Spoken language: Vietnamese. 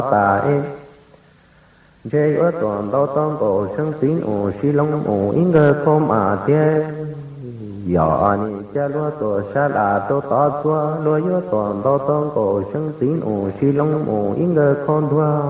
tại dây ở toàn đau tông cổ sân tín ủ xí lông ủ in ngơ không à thế giờ ni cha lúa tổ sa là tổ to tua lúa yếu toàn đau tông cổ sân tín ủ xí lông ủ in ngơ không thua